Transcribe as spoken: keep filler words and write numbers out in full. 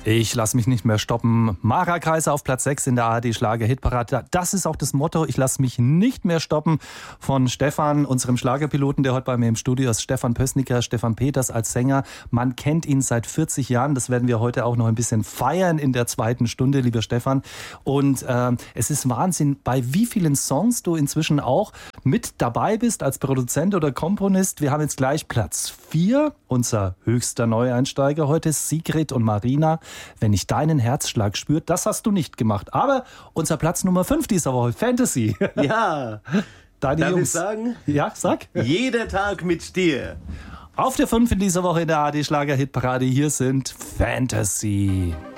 Ich lasse mich nicht mehr stoppen. Mara Kreiser auf Platz sechs in der A R D-Schlager-Hitparade. Das ist auch das Motto, ich lasse mich nicht mehr stoppen, von Stefan, unserem Schlagerpiloten, der heute bei mir im Studio ist. Stefan Pößnicker, Stefan Peters als Sänger. Man kennt ihn seit vierzig Jahren. Das werden wir heute auch noch ein bisschen feiern in der zweiten Stunde, lieber Stefan. Und äh, es ist Wahnsinn, bei wie vielen Songs du inzwischen auch mit dabei bist als Produzent oder Komponist. Wir haben jetzt gleich Platz vier. Unser höchster Neueinsteiger heute, Sigrid und Marina. Wenn ich deinen Herzschlag spürt, das hast du nicht gemacht. Aber unser Platz Nummer fünf dieser Woche, Fantasy. Ja, Deine darf Jungs. ich sagen? Ja, sag. Jeder Tag mit dir. Auf der fünf in dieser Woche in der A R D-Schlager-Hitparade, hier sind Fantasy.